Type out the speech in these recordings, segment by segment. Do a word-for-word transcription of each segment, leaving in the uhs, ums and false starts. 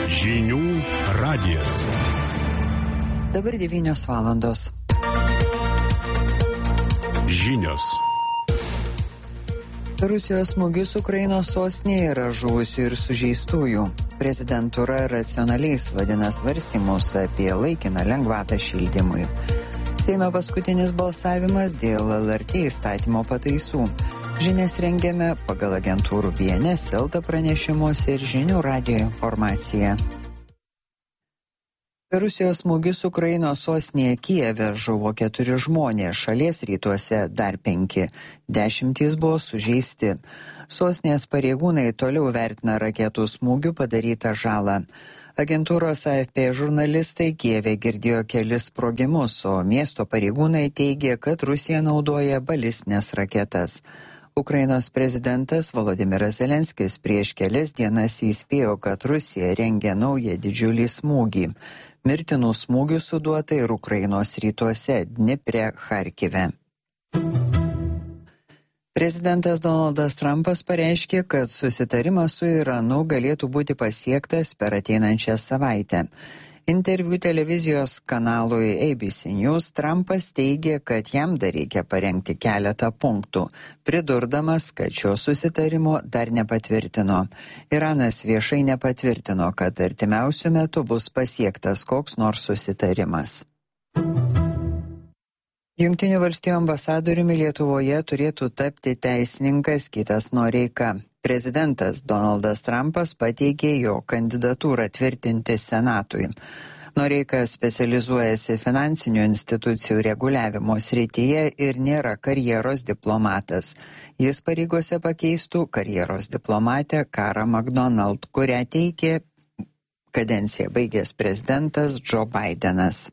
Žinių radijas. Dabar devynios valandos. Žinios. Rusijos smūgis Ukrainos sostinėje yra žuvusių ir sužeistųjų. Prezidentūra racionaliais vadina svarstymus apie laikiną lengvatą šildymui. Seime paskutinis balsavimas dėl L R T įstatymo pataisų. Žinias rengiame pagal agentūrų B N S, Elta pranešimus ir Žinių radijo informaciją. Rusijos smūgis Ukrainos sostinėje Kijeve žuvo keturi žmonės, šalies rytuose dar penki, dešimtys buvo sužeisti. Sostinės pareigūnai toliau vertina raketų smūgių padarytą žalą. Agentūros A F P žurnalistai Kijeve girdėjo kelis sprogimus, o miesto pareigūnai teigė, kad Rusija naudoja balistines raketas. Ukrainos prezidentas Volodymyras Zelenskis prieš kelias dienas įspėjo, kad Rusija rengia naują didžiulį smūgį. Mirtinų smūgių suduota ir Ukrainos rytuose Dnipre, Charkive. Prezidentas Donaldas Trumpas pareiškė, kad susitarimas su Iranu galėtų būti pasiektas per ateinančią savaitę. Interviu televizijos kanalui A B C News Trumpas teigė, kad jam dar reikia parengti keletą punktų, pridurdamas, kad šio susitarimo dar nepatvirtino. Iranas viešai nepatvirtino, kad artimiausiu metu bus pasiektas koks nors susitarimas. Jungtinių valstijų ambasadoriumi Lietuvoje turėtų tapti teisininkas Gytis Noreika. Prezidentas Donaldas Trumpas pateikė jo kandidatūrą tvirtinti Senatui. Noreika specializuojasi finansinių institucijų reguliavimo srityje ir nėra karjeros diplomatas. Jis pareigose pakeistų karjeros diplomatę Karą McDonald, kurią teikė kadenciją baigęs prezidentas Joe Bidenas.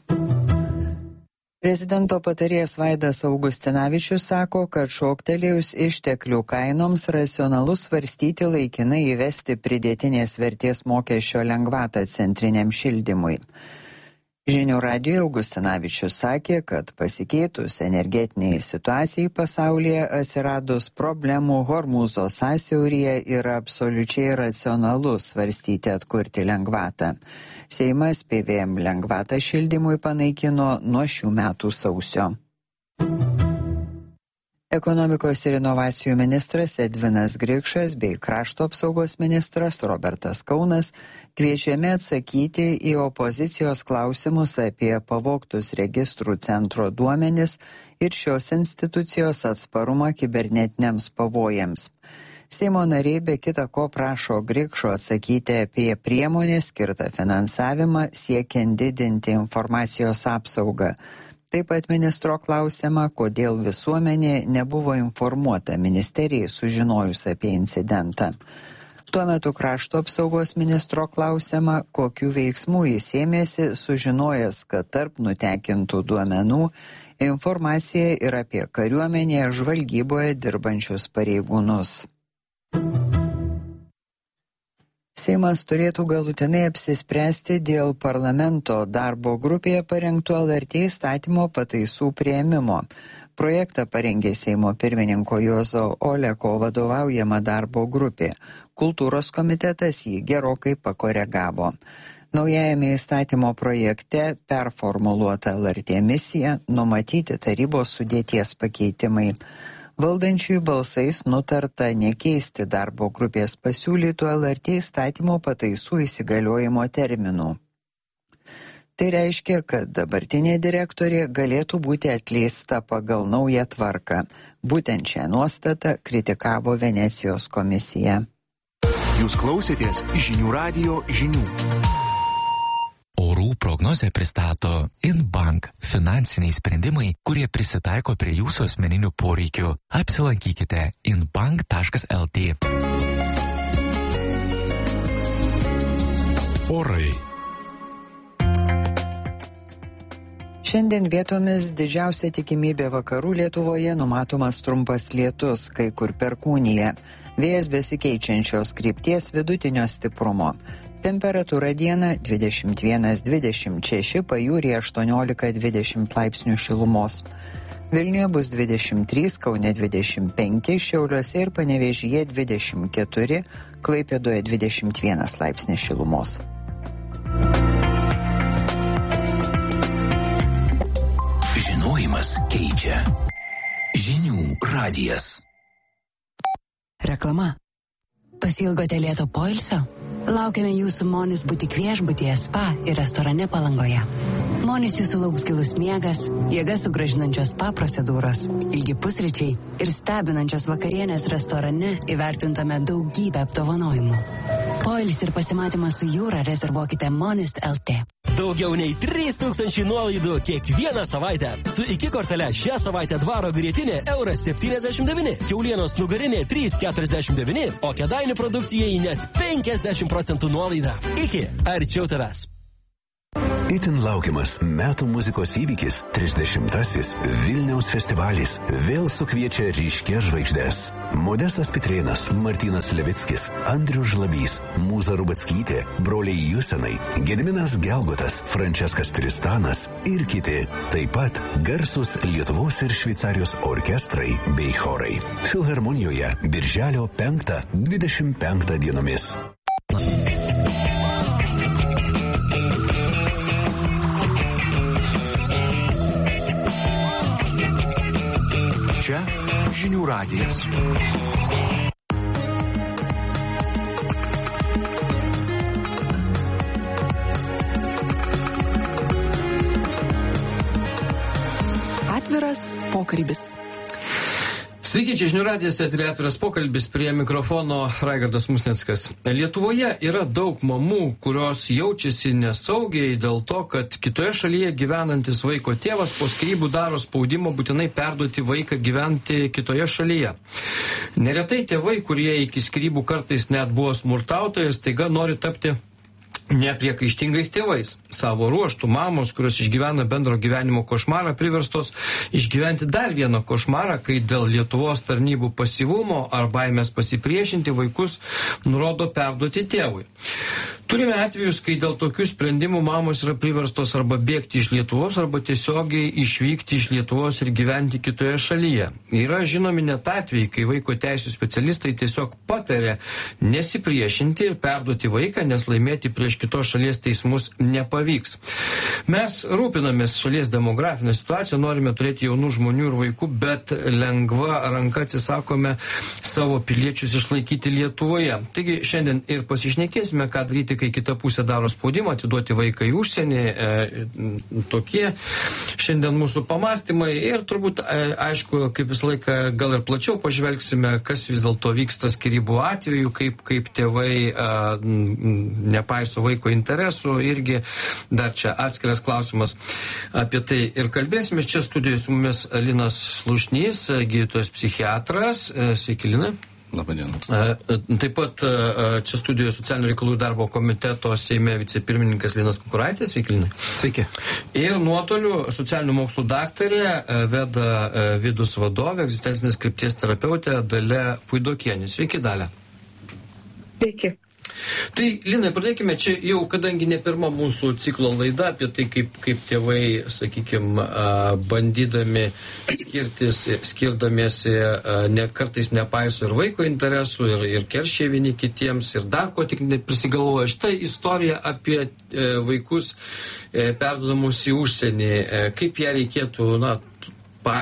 Prezidento patarėjas Vaidas Augustinavičius sako, kad šoktelėjus išteklių kainoms racionalu svarstyti laikinai įvesti pridėtinės vertės mokesčio lengvatą centriniam šildymui. Žinių radijo Augustinavičius sakė, kad pasikeitus energetiniai situacijai pasaulyje atsiradus problemų Hormūzo sąsiauryje yra absoliučiai racionalu svarstyti atkurti lengvatą. Seimas P V M lengvatą šildymui panaikino nuo šių metų sausio. Ekonomikos ir inovacijų ministras Edvinas Grikšas bei krašto apsaugos ministras Robertas Kaunas kviečiami atsakyti į opozicijos klausimus apie pavogtus registrų centro duomenis ir šios institucijos atsparumą kibernetiniams pavojams. Seimo nariai be kita ko prašo Grikšo atsakyti apie priemonę skirtą finansavimą siekiant didinti informacijos apsaugą. Taip pat ministro klausiama, kodėl visuomenė nebuvo informuota ministerijai sužinojus apie incidentą. Tuo metu krašto apsaugos ministro klausiama, kokių veiksmų jis ėmėsi sužinojęs, kad tarp nutekintų duomenų informacija ir apie kariuomenėje žvalgyboje dirbančius pareigūnus. Seimas turėtų galutinai apsispręsti dėl parlamento darbo grupėje parengtų L R T įstatymo pataisų priėmimo. Projektą parengė Seimo pirmininko Juozo Oleko vadovaujama darbo grupė. Kultūros komitetas jį gerokai pakoregavo. Naujajame įstatymo projekte performuluota L R T misija numatyti tarybos sudėties pakeitimai. Valdančiųjų balsais nutarta nekeisti darbo grupės pasiūlytų L R T įstatymo pataisų įsigaliojimo terminų. Tai reiškia, kad dabartinė direktorė galėtų būti atleista pagal naują tvarką. Būtent šią nuostatą kritikavo Venecijos komisija. Jūs klausėtės Žinių radijo žinių. Orų prognozę pristato Inbank finansiniai sprendimai, kurie prisitaiko prie jūsų asmeninių poreikių. Apsilankykite inbank taškas el tė. Orai. Šiandien vietomis didžiausia tikimybė vakarų Lietuvoje numatomas trumpas lietus, kai kur perkūnija. Vėjas besikeičiančios krypties vidutinio stiprumo. Temperatūra dieną dvidešimt vienas dvidešimt šeši, pajūryje aštuoniolika dvidešimt laipsnių šilumos. Vilniuje bus dvidešimt trys, Kaune dvidešimt penki, Šiauliuose ir Panevėžyje dvidešimt keturi, Klaipėdoje dvidešimt vienas laipsnis šilumos. Žinojimas keičia. Žinių radijas. Reklama. Pasilgote lėto poilsio? Laukiame jūsų Monis butik viešbutyje, spa ir restorane Palangoje. Monis jūsų lauks gilus miegas, jėgas sugrąžinančios spa procedūros, ilgi pusryčiai ir stebinančios vakarienės restorane įvertintame daugybę apdovanojimų. Poilsį ir pasimatymą su jūra rezervuokite Monist L T. Daugiau nei trys tūkstančiai nuolaidų kiekvieną savaitę. Su iki kortele šią savaitę Dvaro grietinė euras septyniasdešimt devyni, kiaulienos nugarinė trys keturiasdešimt devyni, o Kėdainių produkcijai net penkiasdešimt procentų nuolaida. Iki arčiau tavęs. Itin laukiamas metų muzikos įvykis trisdešimtasis Vilniaus festivalis vėl sukviečia ryškias žvaigždes. Modestas Pitrėnas, Martynas Levickis, Andrius Žlabys, Mūza Rubackytė, broliai Jusenai, Gediminas Gelgotas, Franceskas Tristanas ir kiti. Taip pat garsus Lietuvos ir Šveicarijos orkestrai bei chorai. Filharmonijoje birželio penktą dvidešimt penktą dienomis. Čia žinių radijas. Atviras pokalbis. Sveiki, čia žinių radijas, eteryje atviras pokalbis, prie mikrofono Raigardas Musnickas. Lietuvoje yra daug mamų, kurios jaučiasi nesaugiai dėl to, kad kitoje šalyje gyvenantis vaiko tėvas po skyrybų daro spaudimo būtinai perduoti vaiką gyventi kitoje šalyje. Neretai tėvai, kurie iki skyrybų kartais net buvo smurtautojai, staiga nori tapti nepriekaištingais tėvais. Savo ruoštų mamos, kurios išgyvena bendro gyvenimo košmarą, priverstos išgyventi dar vieną košmarą, kai dėl Lietuvos tarnybų pasyvumo ar baimės pasipriešinti vaikus nurodo perduoti tėvui. Turime atvejus, kai dėl tokių sprendimų mamos yra priverstos arba bėgti iš Lietuvos, arba tiesiogiai išvykti iš Lietuvos ir gyventi kitoje šalyje. Yra žinomi net atvejai, kai vaiko teisių specialistai tiesiog patarė nesipriešinti ir perduoti vaiką, nes laimėti prieš kitos šalies teismus nepavyks. Mes rūpinamės šalies demografinę situaciją, norime turėti jaunų žmonių ir vaikų, bet lengva ranka atsisakome savo piliečius išlaikyti Lietuvoje. Taigi šiandien ir pasišnekėsime, ką daryti, kai kita pusė daro spaudimą, atiduoti vaiką į užsienį. E, tokie šiandien mūsų pamastymai ir turbūt, e, aišku, kaip visą laiką gal ir plačiau pažvelgsime, kas vis dėlto vyksta skyrybų atveju, kaip, kaip tėvai e, nepaiso vaiko interesų, irgi dar čia atskiras klausimas apie tai ir kalbėsime. Čia studijoje su mumis Linas Slušnys, gydytojas psichiatras. E, sveiki, Linai. Labadiena. Taip pat čia studijoje socialinių reikalų ir darbo komiteto Seime vicepirmininkas Linas Kukuraitis. Sveiki, Linai. Sveiki. Ir nuotoliu socialinių mokslų daktarė, Veda Vidus vadovė, egzistencinės krypties terapeutė Dalia Puidokienė. Sveiki, Dalia. Sveiki. Tai, Linai, pradėkime čia jau, kadangi ne pirma mūsų ciklo laida apie tai, kaip, kaip tėvai, sakykime, bandydami skirtis, skirdamiesi, ne, kartais nepaiso ir vaiko interesų, ir, ir keršė vieni kitiems, ir dar ko tik neprisigalvoja. Štai istorija apie e, vaikus e, perduodamus į užsienį, e, kaip ją reikėtų, na, pa,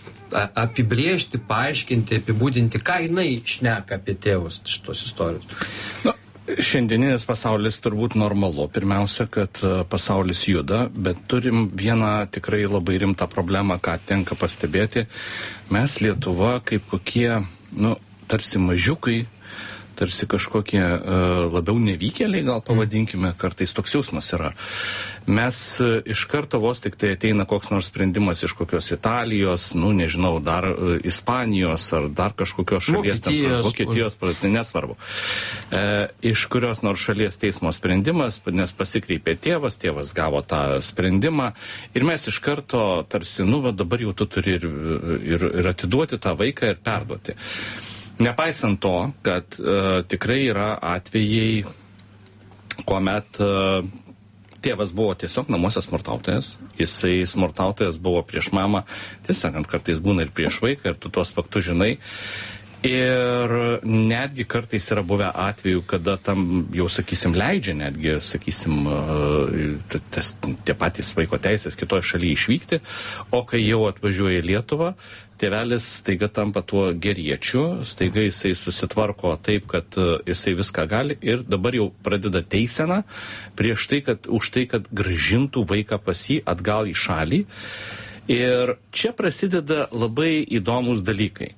apibrėžti, paaiškinti, apibūdinti, ką jinai šneka apie tėvus šitos istorijos. Na, šiandieninis pasaulis turbūt normalu. Pirmiausia, kad pasaulis juda, bet turim vieną tikrai labai rimtą problemą, ką tenka pastebėti. Mes Lietuva kaip kokie, nu, tarsi mažiukai, tarsi kažkokie uh, labiau nevykėliai, gal pavadinkime, kartais toks jausmas yra. Mes uh, iš karto vos tik tai ateina koks nors sprendimas iš kokios Italijos, nu, nežinau, dar uh, Ispanijos ar dar kažkokios šalies, Vokietijos, tam, Vokietijos tai nesvarbu. E, iš kurios nors šalies teismo sprendimas, nes pasikreipė tėvas, tėvas gavo tą sprendimą ir mes iš karto tarsi, nu, va, dabar jau tu turi ir, ir, ir atiduoti tą vaiką ir perduoti. Nepaisant to, kad uh, tikrai yra atvejai, kuomet uh, tėvas buvo tiesiog namuose smurtautojas, jisai smurtautojas buvo prieš mamą, tiesąkant, kartais būna ir prieš vaiką, ir tu tuos faktus žinai. Ir netgi kartais yra buvę atvejų, kada tam jau, sakysim, leidžia netgi, sakysim, tas, tie patys vaiko teisės kitoje šalyje išvykti, o kai jau atvažiuoja į Lietuvą, tėvelis staiga tampa tuo geriečiu, staiga jisai susitvarko taip, kad jisai viską gali ir dabar jau pradeda teiseną prieš tai, kad, už tai, kad grąžintų vaiką pas jį atgal į šalį. Ir čia prasideda labai įdomus dalykai.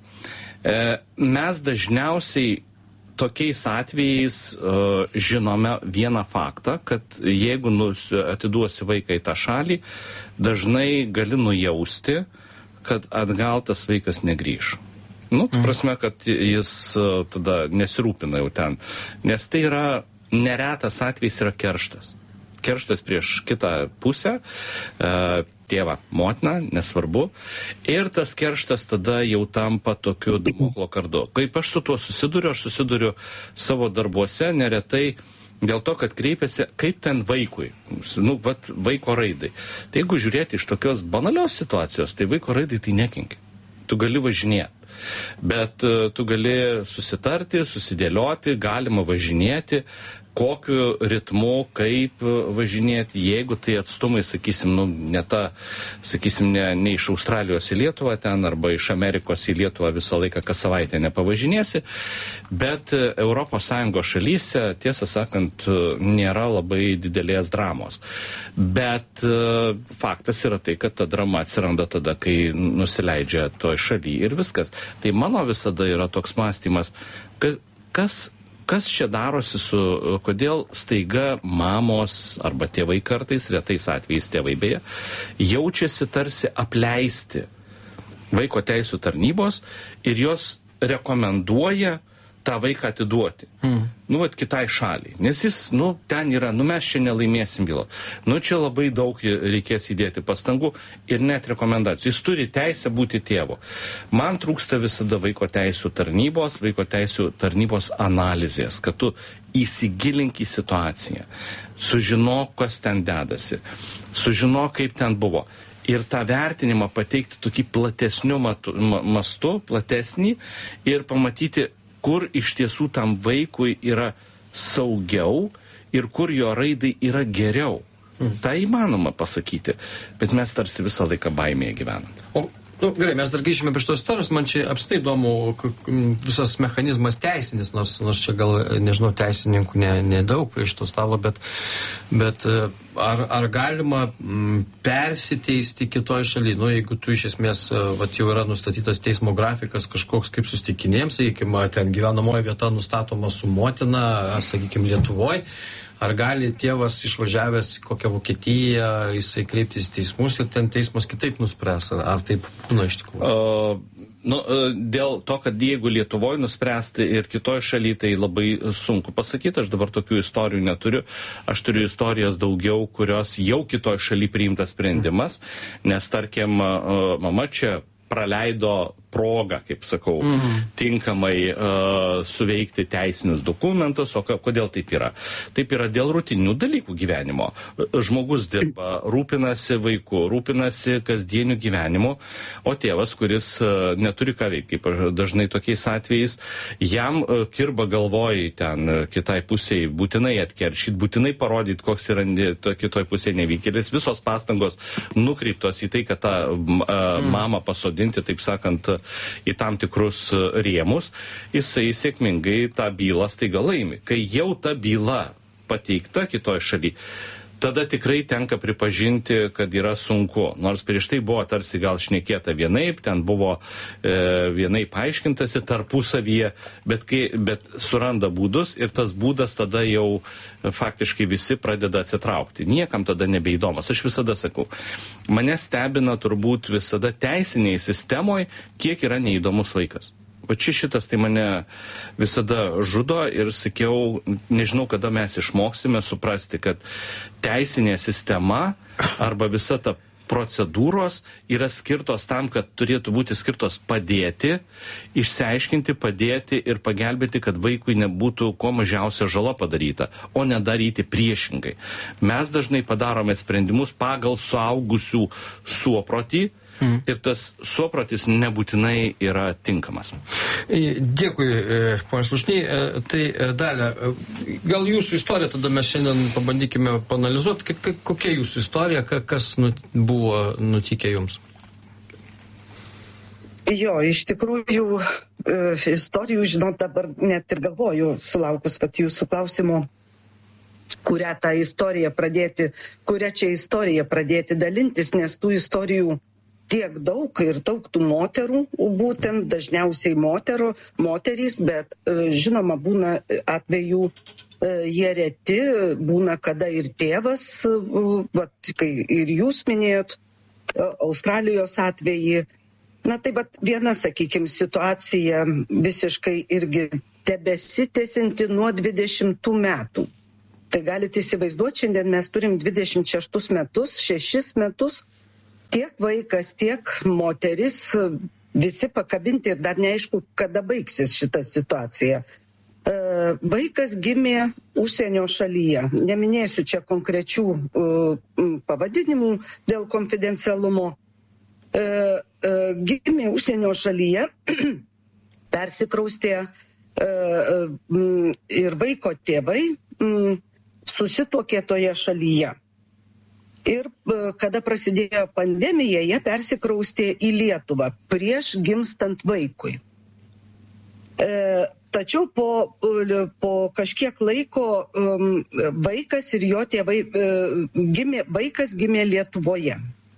Mes dažniausiai tokiais atvejais uh, žinome vieną faktą, kad jeigu nus, atiduosi vaiką į tą šalį, dažnai gali nujausti, kad atgal tas vaikas negrįš. Nu, ta prasme, kad jis uh, tada nesirūpina jau ten. Nes tai yra, neretas atvejis yra kerštas. Kerštas prieš kitą pusę, uh, tėvą, motiną, nesvarbu. Ir tas kerštas tada jau tampa tokiu damoklo kardu. Kaip aš su tuo susiduriu, aš susiduriu savo darbuose neretai dėl to, kad kreipiasi, kaip ten vaikui, nu, vat, vaiko raidai. Tai jeigu žiūrėti iš tokios banalios situacijos, tai vaiko raidai tai nekenkia. Tu gali važinėti. Bet uh, tu gali susitarti, susidėlioti, galima važinėti, kokiu ritmu, kaip važinėti, jeigu tai atstumai, sakysim, nu, ne ta, sakysim, ne, ne iš Australijos į Lietuvą ten, arba iš Amerikos į Lietuvą visą laiką, kas savaitę nepavažinėsi, bet Europos Sąjungos šalyse, tiesą sakant, nėra labai didelės dramos. Bet uh, faktas yra tai, kad ta drama atsiranda tada, kai nusileidžia toj šaly ir viskas. Tai mano visada yra toks mąstymas, kas Kas čia darosi su, kodėl staiga mamos arba tėvai kartais, retais atvejais tėvai beje, jaučiasi tarsi apleisti vaiko teisų tarnybos ir jos rekomenduoja tą vaiką atiduoti. Hmm. Nu, vat, kitai šaliai. Nes jis, nu, ten yra, nu, mes čia nelaimėsim bylo. Nu, čia labai daug reikės įdėti pastangų ir net rekomendacijų. Jis turi teisę būti tėvu. Man trūksta visada vaiko teisų tarnybos, vaiko teisų tarnybos analizės, kad tu įsigilink į situaciją. Sužinok, kas ten dedasi. Sužinok, kaip ten buvo. Ir tą vertinimą pateikti tokį platesniu matu, mastu, platesnį ir pamatyti, kur iš tiesų tam vaikui yra saugiau ir kur jo raidai yra geriau. Mm. Tai įmanoma pasakyti, bet mes tarsi visą laiką baimėje gyvenam. O, nu, gerai, mes dar grįžime prie šitos istorijos, man čia apstai įdomu visas mechanizmas teisinis, nors, nors čia gal, nežinau, teisininkų ne, nedaug prie šito stalo, bet, bet ar, ar galima m, persiteisti kitoj šaly, nu, jeigu tu iš esmės, vat, jau yra nustatytas teismo grafikas kažkoks kaip susitikinėjams, sakykime, ten gyvenamoji vieta nustatoma su motina, sakykime, Lietuvoj, ar gali tėvas išvažiavęs į kokią Vokietiją, jisai kreiptis į teismus ir ten teismas kitaip nuspręs, ar, ar taip būna iš tikrųjų? Uh, nu, uh, dėl to, kad jeigu Lietuvoje nuspręsti ir kitoje šalyje, tai labai sunku pasakyti, aš dabar tokių istorijų neturiu, aš turiu istorijas daugiau, kurios jau kitoje šalyje priimtas sprendimas, nes tarkim, uh, mama čia praleido progą, kaip sakau, mm-hmm. tinkamai uh, suveikti teisinius dokumentus, o kodėl taip yra? Taip yra dėl rutininių dalykų gyvenimo. Žmogus dirba, rūpinasi vaiku, rūpinasi kasdieniu gyvenimu, o tėvas, kuris uh, neturi ką veikti, kaip dažnai tokiais atvejais, jam uh, kirba galvoj ten uh, kitai pusiai būtinai atkeršyti, būtinai parodyti, koks yra to, kitoj pusėje nevykėlis. Visos pastangos nukreiptos į tai, kad tą uh, mm. mamą pasodinti, taip sakant, į tam tikrus rėmus, jisai sėkmingai tą bylą staiga laimi. Kai jau ta byla pateikta kitoj šaly, tada tikrai tenka pripažinti, kad yra sunku. Nors prieš tai buvo tarsi gal šnekėta vienaip, ten buvo e, vienaip aiškintasi tarpusavyje, bet, kai, bet suranda būdus ir tas būdas tada jau faktiškai visi pradeda atsitraukti. Niekam tada nebeįdomas. Aš visada sakau, mane stebina turbūt visada teisinėje sistemoje, kiek yra neįdomus vaikas. O čia šitas tai mane visada žudo ir sakiau, nežinau, kada mes išmoksime suprasti, kad teisinė sistema arba visa ta procedūros yra skirtos tam, kad turėtų būti skirtos padėti, išsiaiškinti, padėti ir pagelbėti, kad vaikui nebūtų kuo mažiausia žala padaryta, o nedaryti priešingai. Mes dažnai padarome sprendimus pagal suaugusių suoprotį, Mm. ir tas suopratis nebūtinai yra tinkamas. Dėkui, ponas Slušny. Tai Dalia, gal jūsų istorija, tada mes šiandien pabandykime panalizuoti, kokia jūsų istorija, kas buvo nutikę jums? Jo, iš tikrųjų, istorijų, žinot, dabar net ir galvoju, sulaukus pat jūsų klausimo, kurią tą istoriją pradėti, kurią čia istoriją pradėti dalintis, nes tų istorijų tiek daug ir daug tų moterų, būtent dažniausiai moterų, moterys, bet žinoma būna atvejų, jie reti, būna kada ir tėvas, vat, kai ir jūs minėjot, Australijos atvejį. Na tai bet viena, sakykime, situacija visiškai irgi tebesitęsianti nuo dvidešimtų metų. Tai galite įsivaizduoti, šiandien mes turim dvidešimt šeštus metus, šešis metus, tiek vaikas, tiek moteris, visi pakabinti ir dar neaišku, kada baigsis šita situacija. E, vaikas gimė užsienio šalyje. Neminėsiu čia konkrečių e, pavadinimų dėl konfidencialumo. E, e, gimė užsienio šalyje, persikraustė e, e, ir vaiko tėvai e, susituokė toje šalyje. Ir kada prasidėjo pandemija, jie persikraustė į Lietuvą prieš gimstant vaikui. E, tačiau po, po kažkiek laiko um, vaikas ir jo tėvai, e, gimė, vaikas gimė Lietuvoje.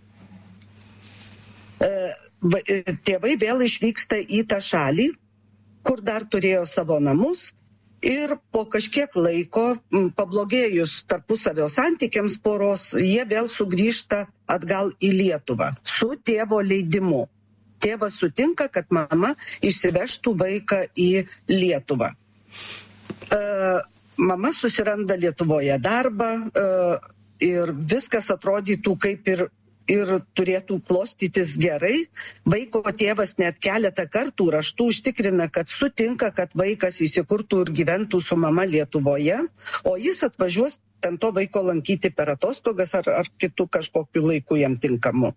E, va, tėvai vėl išvyksta į tą šalį, kur dar turėjo savo namus. Ir po kažkiek laiko, pablogėjus tarpusavio santykiams poros, jie vėl sugrįžta atgal į Lietuvą su tėvo leidimu. Tėvas sutinka, kad mama išsivežtų vaiką į Lietuvą. E, mama susiranda Lietuvoje darbą e, ir viskas atrodytų kaip ir ir turėtų klostytis gerai. Vaiko tėvas net keletą kartų raštų užtikrina, kad sutinka, kad vaikas įsikurtų ir gyventų su mama Lietuvoje, o jis atvažiuos ten to vaiko lankyti per atostogas ar, ar kitų kažkokiu laiku jam tinkamu.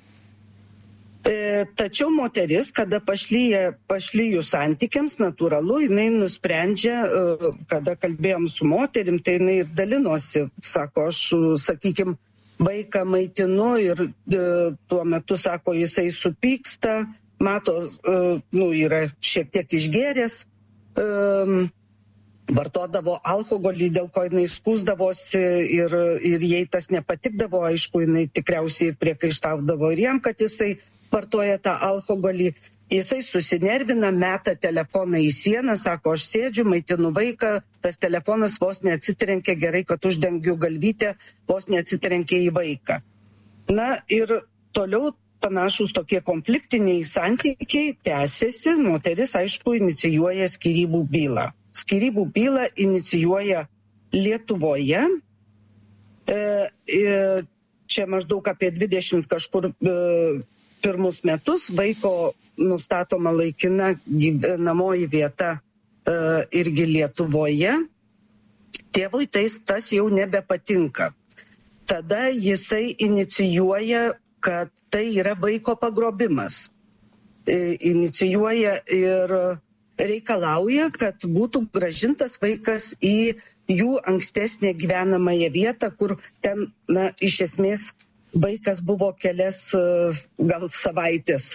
E, tačiau moteris, kada pašlyja, pašlyjų santykiams, natūralu, jinai nusprendžia, e, kada kalbėjom su moterim, tai jinai ir dalinosi, sako, aš, sakykim, vaiką maitinu ir e, tuo metu, sako, jisai supyksta, mato, e, nu, yra šiek tiek išgėręs, e, vartodavo alkoholį, dėl ko jinai skųsdavosi ir, ir jai tas nepatikdavo, aišku, jinai tikriausiai ir priekaištaudavo ir jam, kad jisai vartoja tą alkoholį. Jisai susinervina, meta telefoną į sieną, sako, aš sėdžiu, maitinu vaiką, tas telefonas vos neatsitrenkia, gerai, kad uždengiu galvytę, vos neatsitrenkia į vaiką. Na ir toliau panašus tokie konfliktiniai santykiai tęsiasi, moteris, aišku, inicijuoja skyrybų bylą. Skyrybų bylą inicijuoja Lietuvoje, e, e, čia maždaug apie dvidešimt kažkur e, pirmus metus, vaiko nustatoma laikina gyvenamoji vieta e, irgi Lietuvoje, tėvui tais, tas jau nebepatinka. Tada jisai inicijuoja, kad tai yra vaiko pagrobimas. E, inicijuoja ir reikalauja, kad būtų grąžintas vaikas į jų ankstesnę gyvenamąją vietą, kur ten, na, iš esmės vaikas buvo kelias gal savaitės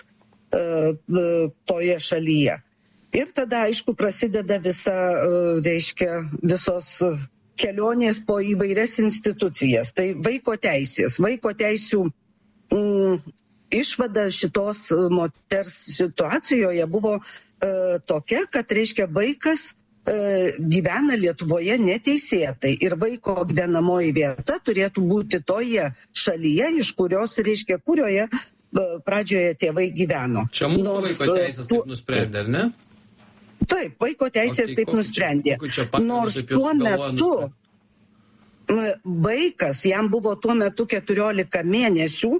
toje šalyje. Ir tada, aišku, prasideda visa, reiškia, visos kelionės po įvairias institucijas. Tai vaiko teisės, vaiko teisių mm, išvada šitos moters situacijoje buvo e, tokia, kad, reiškia, vaikas e, gyvena Lietuvoje neteisėtai ir vaiko gyvenamoji vieta turėtų būti toje šalyje, iš kurios, reiškia, kurioje pradžioje tėvai gyveno. Čia mūsų Nors, vaiko teisės taip nusprendė, ar ne? Taip, vaiko teisės tai taip kokiu nusprendė. Čia, Nors tuo metu vaikas, jam buvo tuo metu keturiolika mėnesių,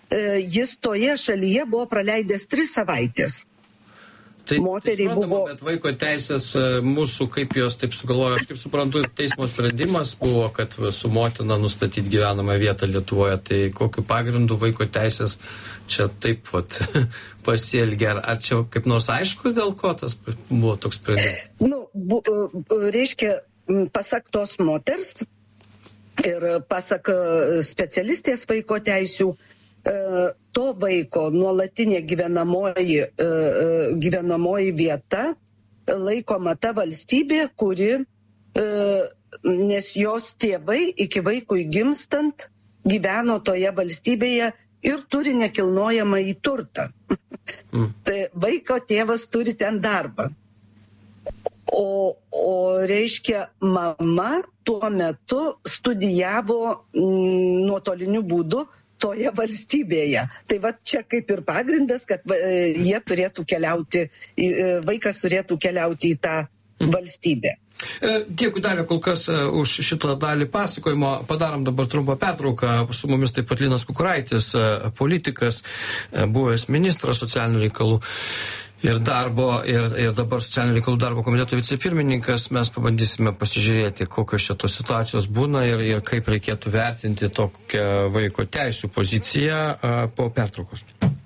jis toje šalyje buvo praleidęs tris savaitės. Tai, Moteriai tai buvo... Bet vaiko teisės mūsų, kaip jos taip sugalvojo, aš kaip suprantu, teismo sprendimas buvo, kad su motina nustatyti gyvenamą vietą Lietuvoje, tai kokiu pagrindu vaiko teisės čia taip vat pasielgia, ar čia kaip nors aišku, dėl ko tas buvo toks sprendimas? Nu, bu, reiškia, pasak tos moters ir pasak specialistės vaiko teisių, to vaiko nuolatinė gyvenamoji, gyvenamoji vieta laikoma ta valstybė, kuri, nes jos tėvai iki vaikui gimstant gyveno toje valstybėje ir turi nekilnojamą į turtą. Mm. Tai vaiko tėvas turi ten darbą. O, o reiškia, mama tuo metu studijavo m, nuotoliniu būdu toje valstybėje. Tai va čia kaip ir pagrindas, kad e, jie turėtų keliauti, e, vaikas turėtų keliauti į tą valstybę. Dėkui, Dalia, kol kas uh, už šitą dalį pasakojimo. Padarom dabar trumpą pertrauką. Su mumis taip pat Linas Kukuraitis, uh, politikas, uh, buvęs ministras socialinių reikalų ir darbo, ir, ir dabar socialinių reikalų darbo komiteto vicepirmininkas. Mes pabandysime pasižiūrėti, kokios šitos situacijos būna ir, ir kaip reikėtų vertinti tokią vaiko teisų poziciją uh, po pertraukos.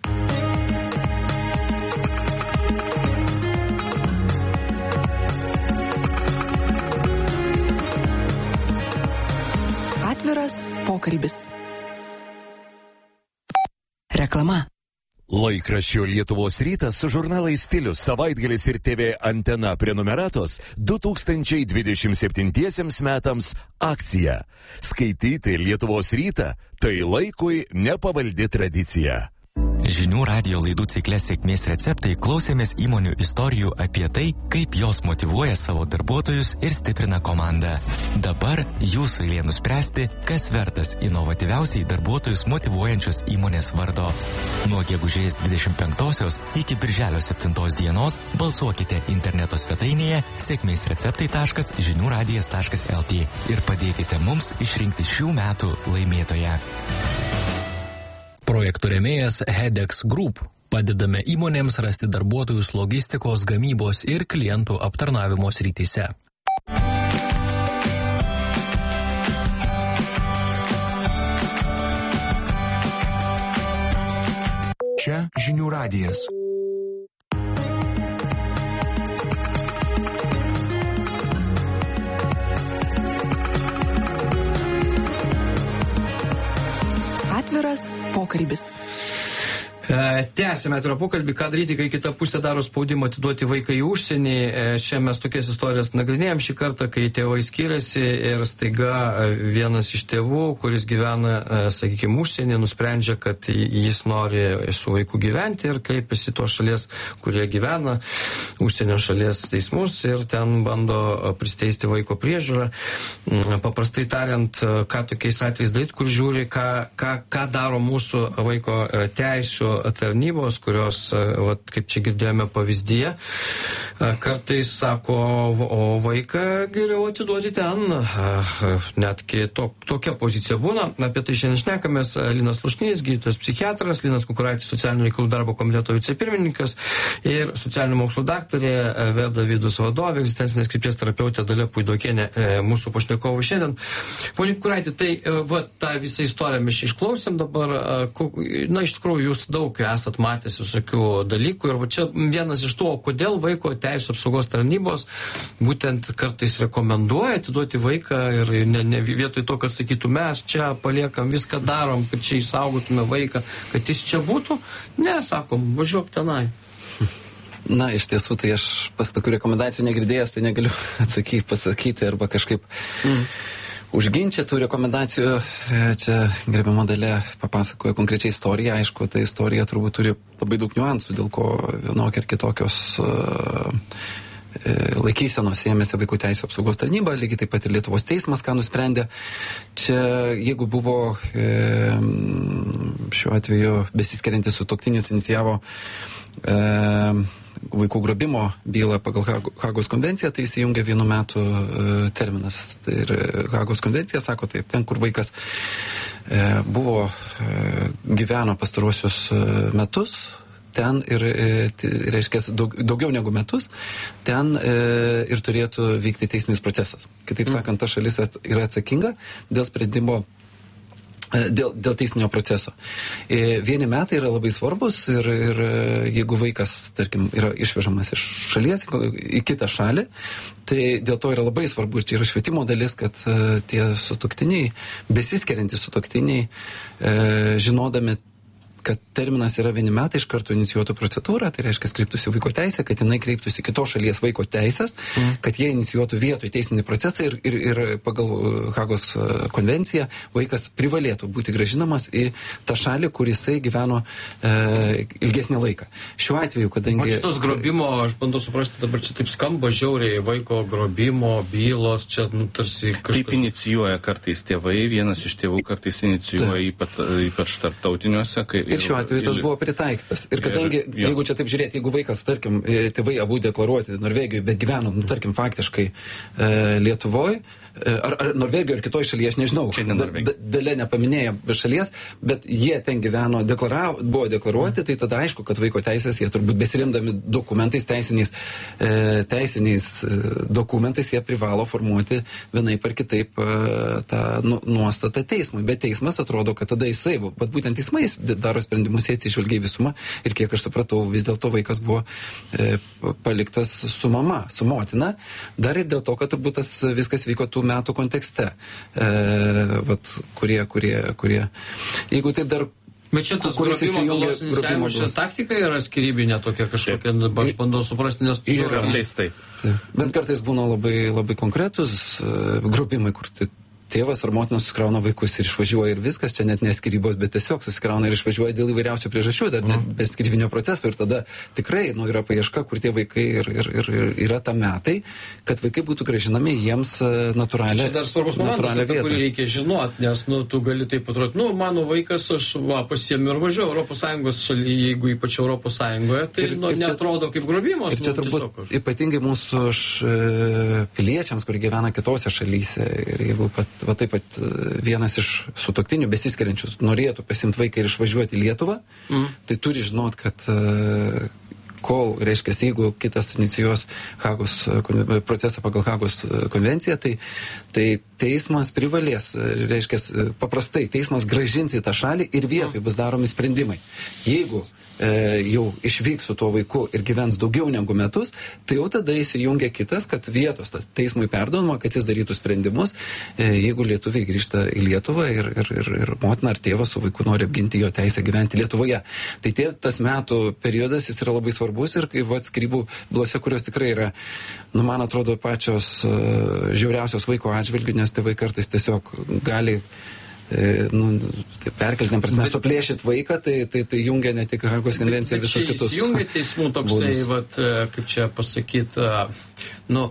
Atviras pokalbis. Reklama. Laikraščio Lietuvos rytas su žurnalais Stilius, Savaitgalis ir T V Antena prenumeratos du tūkstančiai dvidešimt septintiesiems metams akcija. Skaityti Lietuvos rytą tai laikui nepavaldi tradicija. Žinių radijo laidų cikle Sėkmės receptai klausėmės įmonių istorijų apie tai, kaip jos motyvuoja savo darbuotojus ir stiprina komandą. Dabar jūsų eilė nuspręsti, kas vertas inovatyviausiai darbuotojus motyvuojančios įmonės vardo. Nuo gegužės dvidešimt penktosios iki birželio septintos dienos balsuokite interneto svetainėje sėkmės receptai taškas žinių radijas taškas el tė ir padėkite mums išrinkti šių metų laimėtoją. Projektų rėmėjas Hedex Group. Padedame įmonėms rasti darbuotojus logistikos, gamybos ir klientų aptarnavimo srityse. Čia Žinių radijas. Atviras pokalbis. Tęsime atvirą pokalbį, ką daryti, kai kita pusė daro spaudimą atiduoti vaiką į užsienį. Šiandien mes tokias istorijas nagrinėjom šį kartą, kai tėvai skiriasi ir staiga vienas iš tėvų, kuris gyvena, sakykime, užsienį, nusprendžia, kad jis nori su vaiku gyventi ir kreipiasi to šalies, kurie gyvena, užsienio šalies teismus ir ten bando pristeisti vaiko priežiūrą. Paprastai tariant, ką tokiais atvejais daryti, kur žiūri, ką, ką, ką daro mūsų vaiko teisių tarnybos, kurios, vat, kaip čia girdėjome pavyzdyje, kartais sako, o vaiką geriau atiduoti ten. Netgi to, tokia pozicija būna. Apie tai šiandien šnekamės. Linas Slušnys, gydytojas psichiatras, Linas Kukuraitis, socialinių reikalų darbo komiteto vicepirmininkas ir socialinių mokslų daktarė, Veda Vidus vadovė, egzistencinės krypties terapeutė Dalia Puidokienė, mūsų pašnekovų šiandien. Pone Kukuraiti, tai va, tą visą istoriją mes išklausėm dabar. Na, iš tikrųjų, jūs daug esat matęs visokių dalykų ir va čia vienas iš to, kodėl vaiko teisų apsaugos tarnybos būtent kartais rekomenduoja atiduoti vaiką ir ne, ne vietoj to, kad sakytų, mes čia paliekam, viską darom, kad čia išsaugotume vaiką, kad jis čia būtų, ne, sakom, važiuok tenai. Na, iš tiesų, tai aš pas tokių rekomendacijų negirdėjęs, tai negaliu atsakyti, pasakyti arba kažkaip mm. užginčia tų rekomendacijų. Čia gerbiama Dalia papasakojo konkrečiai istoriją. Aišku, ta istorija turbūt turi labai daug niuansų, dėl ko vienokia ar kitokios uh, laikysenos ėmėsi vaikų teisų apsaugos tarnyba, lygiai taip pat ir Lietuvos teismas, ką nusprendė. Čia, jeigu buvo e, šiuo atveju besiskiriantis sutuoktinis inicijavo e, vaikų grobimo bylą pagal Hagos konvenciją, tai įsijungia vienu metu terminas. Tai ir Hagos konvencija sako taip, ten, kur vaikas buvo, gyveno pastaruosius metus, ten ir, reiškia, daug, daugiau negu metus, ten ir turėtų vykti teisminis procesas. Kitaip sakant, ta šalis yra atsakinga dėl sprendimo Dėl, dėl teisinio proceso. Vieni metai yra labai svarbus ir, ir jeigu vaikas, tarkim, yra išvežamas iš šalies į kitą šalį, tai dėl to yra labai svarbu, ir čia yra švietimo dalis, kad tie sutuoktiniai, besiskiriantys sutuoktiniai, žinodami, kad terminas yra vieni metai, iš karto inicijuotų procedūrą, tai reiškia kreiptųsi vaiko teisę, kad jinai kreiptųsi kitos šalies vaiko teisės, mm. kad jie inicijuotų vietoj teisinį procesą ir, ir, ir pagal Hagos konvenciją vaikas privalėtų būti gražinamas į tą šalį, kur jisai gyveno e, ilgesnį laiką. Šiuo atveju, kadangi... O šitos grobimo, aš bandau suprasti, dabar čia taip skamba žiauriai, vaiko grobimo, bylos, čia nu, tarsi kažkas... Taip inicijuoja kartais tėvai, vienas iš tėvų kartais inicijuoja ypač, ypač tarptautiniuose, kai Ir šiuo atveju tas buvo pritaikytas. Ir kadangi, ir, jeigu čia taip žiūrėti, jeigu vaikas, tarkim, tėvai abu deklaruoti Norvegijoje, bet gyveno, nu, tarkim, faktiškai e, Lietuvoje, ar, ar Norvegijoje, ar kitoje šalyje, aš nežinau, dalė nepaminėjo šalies, bet jie ten gyveno, deklaravo, buvo deklaruoti, tai tada aišku, kad vaiko teisės, jie turbūt besirimdami dokumentais, teisiniais, e, teisiniais dokumentais, jie privalo formuoti vienaip ar kitaip e, tą nu, nuostatą teismui. Bet teismas atrodo, kad tada jisai, bet būtent teismais daro sprendimus, jie atsižvelgia į visumą ir kiek aš supratau, vis dėlto vaikas buvo e, paliktas su mama, su motina, dar ir dėl to, kad turbūt tas viskas vyko tų metų kontekste, e, vat, kurie, kurie, kurie, jeigu taip dar Bet šitas grobimo bylos inicijavimo šią taktika yra skyrybinė tokia kažkokia, aš bandau suprasti, nes tu kartais taip. Bet kartais būna labai, labai konkretus uh, grobimai, kur tėvas ar motina susikrauna vaikus ir išvažiuoja ir viskas, čia net neskirybos, bet tiesiog susikrauna ir išvažiuoja dėl įvairiausių priežasčių, dar net be skirybinio proceso ir tada tikrai nu, yra paieška, kur tie vaikai ir, ir, ir, ir yra ta metai, kad vaikai būtų grąžinami jiems natūralią vietą. Čia dar svarbus momentas, apie kurį reikia žinoti, nes nu, tu gali taip atrodyti, nu, mano vaikas, aš va, pasiėmiu ir važiuoju Europos Sąjungos šalyje, jeigu ypač Europos Sąjungoje, tai ir, nu, ir neatrodo kaip grobimas. Ir čia nu, turbūt tiesiog, ypatingai mūsų š, piliečiams, kurie gyvena kitose šalyse ir jeigu pat va taip pat vienas iš sutuoktinių besiskiriančius norėtų pasimti vaiką ir išvažiuoti į Lietuvą, mm. tai turi žinot, kad uh, kol, reiškia, jeigu kitas inicijuos Hagos procesą pagal Hagos konvenciją, tai, tai teismas privalės, reiškia, paprastai teismas grąžins į tą šalį ir vietoj bus daromi sprendimai. Jeigu jau išvyks su tuo vaiku ir gyvens daugiau negu metus, tai jau tada įsijungia kitas, kad vietos tas teismui perduodama, kad jis darytų sprendimus, jeigu lietuviai grįžta į Lietuvą ir, ir, ir, ir motina ar tėvas su vaiku nori apginti jo teisę gyventi Lietuvoje. Tai tie, tas metų periodas jis yra labai svarbus ir kaip skyrybų bylose, kurios tikrai yra, nu, man atrodo, pačios uh, žiauriausios vaiko atžvilgių, nes tėvai kartais tiesiog gali nu, tai perkeltiniam prasme suplėšit vaiką, tai, tai, tai jungia ne tik Hagos konvenciją ir visus kitus. Jungia teismų toksai, vat, kaip čia pasakyti, nu,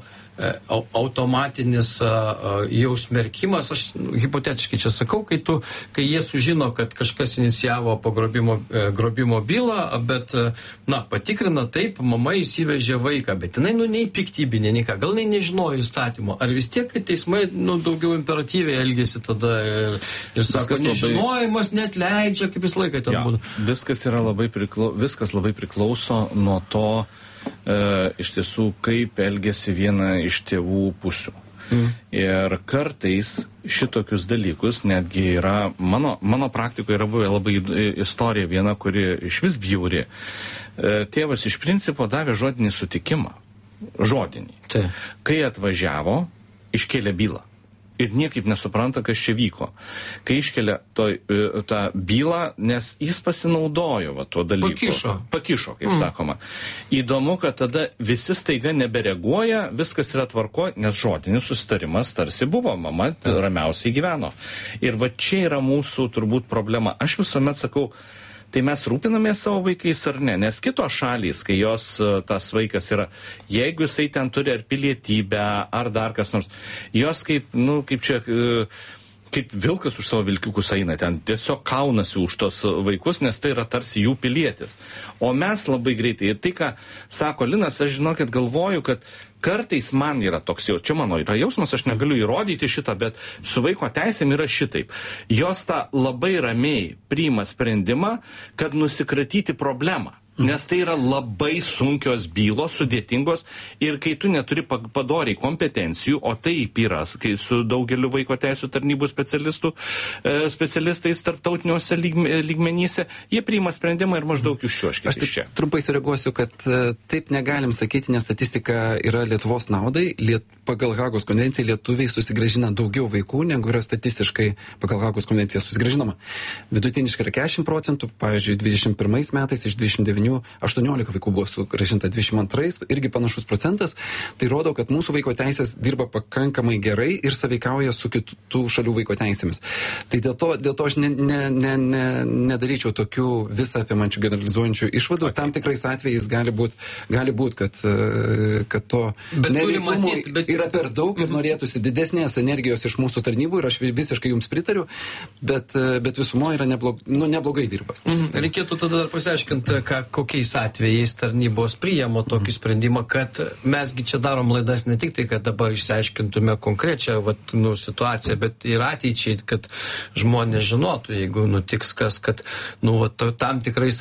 automatinis jau smerkimas, aš nu, hipotetiškai čia sakau, kai, tu, kai jie sužino, kad kažkas inicijavo pagrobimo grobimo bylą, bet, na, patikrina taip, mama įsivežė vaiką, bet jinai, nu, nei piktybinė, nei ką, gal jinai nežinojo įstatymo, ar vis tiek, kad teismai, nu, daugiau imperatyviai elgėsi tada ir, ir sako, nežinojimas net leidžia, kaip vis laiką ten ja, būtų. Viskas yra labai, priklau, viskas labai priklauso nuo to, E, iš tiesų, kaip elgėsi viena iš tėvų pusių. Mm. Ir kartais šitokius dalykus netgi yra, mano, mano praktikoje yra buvę labai istorija viena, kuri iš vis bjauri. E, tėvas iš principo davė žodinį sutikimą. Žodinį. Tai. Kai atvažiavo, iškėlė bylą. Ir niekaip nesupranta, kas čia vyko. Kai iškelia to, tą bylą, nes jis pasinaudojo va, tuo dalyku. Pakišo. Pakišo, kaip mm. sakoma. Įdomu, kad tada visi staiga nebereaguoja, viskas yra tvarko, nes žodinis susitarimas tarsi buvo, mama mm. ramiausiai gyveno. Ir va čia yra mūsų turbūt problema. Aš visuomet sakau, tai mes rūpinamės savo vaikais ar ne, nes kitos šalys, kai jos tas vaikas yra, jeigu jisai ten turi ar pilietybę, ar dar kas nors, jos kaip, nu, kaip čia kaip vilkas už savo vilkiukus eina, ten tiesiog kaunasi už tos vaikus, nes tai yra tarsi jų pilietis. O mes labai greitai, ir tai, ką sako Linas, aš žinokit galvoju, kad kartais man yra toks jau, čia mano yra jausmas, aš negaliu įrodyti šitą, bet su vaiko teisėm yra šitaip. Jos tą labai ramiai priima sprendimą, kad nusikratyti problemą. Nes tai yra labai sunkios bylos, sudėtingos, ir kai tu neturi padoriai kompetencijų, o taip yra, kai su daugeliu vaiko teisų tarnybų specialistų, specialistais tarptautiniuose lygmenyse, jie priima sprendimą ir maždaug jūs šiuoškite iš čia. Trumpai sureaguosiu, kad taip negalim sakyti, nes statistika yra Lietuvos naudai. Liet, pagal Hagos konvenciją lietuviai susigrąžina daugiau vaikų, negu yra statistiškai pagal Hagos konvenciją susigrąžinama. Vidutiniškai yra keturiasdešimt procentų, pavyzdžiui, dvidešimt pirmais metais iš dvidešimt devynių aštuoniolika vaikų buvo sugrąžinta, dvidešimt antrais irgi panašus procentas. Tai rodo, kad mūsų vaiko teisės dirba pakankamai gerai ir sąveikauja su kitų šalių vaiko teisėmis. Tai dėl to, dėl to aš ne, ne, ne, ne, nedaryčiau tokių visą apimančių generalizuojančių išvadų. Tam tikrais atvejais gali būti, gali būt, kad, kad to neveikumo bet... yra per daug ir norėtųsi didesnės energijos iš mūsų tarnybų ir aš visiškai jums pritariu, bet, bet visumo yra neblog, nu, neblogai dirbas. Mhm. Reikėtų tada dar pasiaiškinti, ką kokiais atvejais tarnybos priėmo tokį sprendimą, kad mesgi čia darom laidas ne tik tai, kad dabar išsiaiškintume konkrečią vat, nu, situaciją, bet ir ateičiai, kad žmonės žinotų, jeigu nutiks kas, kad nu, vat, tam tikrais